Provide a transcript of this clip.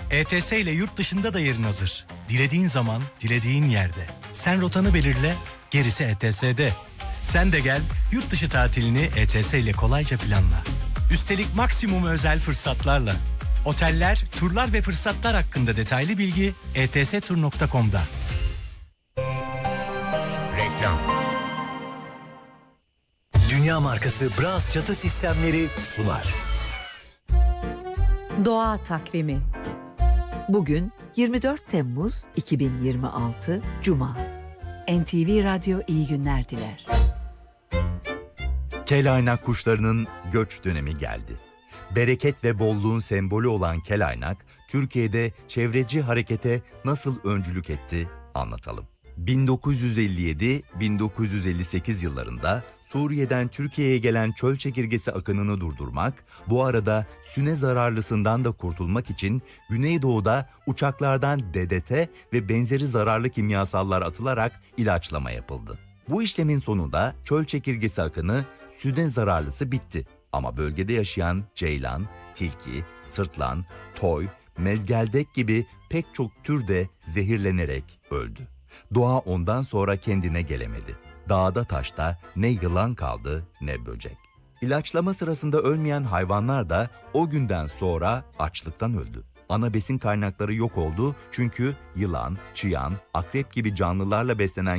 ETS ile yurt dışında da yerin hazır. Dilediğin zaman, dilediğin yerde. Sen rotanı belirle, gerisi ETS'de. Sen de gel, yurt dışı tatilini ETS ile kolayca planla. Üstelik maksimum özel fırsatlarla. Oteller, turlar ve fırsatlar hakkında detaylı bilgi etstur.com'da. Reklam. Dünya markası Bras çatı sistemleri sunar. Doğa takvimi. Bugün 24 Temmuz 2026 Cuma. NTV Radyo iyi günler diler. Kelaynak kuşlarının göç dönemi geldi. Bereket ve bolluğun sembolü olan kelaynak, Türkiye'de çevreci harekete nasıl öncülük etti anlatalım. 1957-1958 yıllarında Suriye'den Türkiye'ye gelen çöl çekirgesi akınını durdurmak, bu arada süne zararlısından da kurtulmak için Güneydoğu'da uçaklardan DDT ve benzeri zararlı kimyasallar atılarak ilaçlama yapıldı. Bu işlemin sonunda çöl çekirgesi akını süne zararlısı bitti. Ama bölgede yaşayan ceylan, tilki, sırtlan, toy, mezgeldek gibi pek çok tür de zehirlenerek öldü. Doğa ondan sonra kendine gelemedi. Dağda taşta ne yılan kaldı ne böcek. İlaçlama sırasında ölmeyen hayvanlar da o günden sonra açlıktan öldü. Ana besin kaynakları yok oldu çünkü yılan, çıyan, akrep gibi canlılarla beslenen